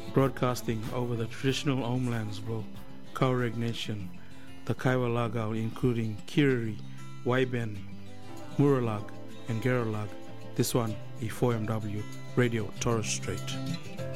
broadcasting over the traditional homelands of Tuareg Nation, the Kaiwa Lagao, including Kiriri, Waiben, Muralag, and Geralag. This one, E4MW, Radio Torres Strait.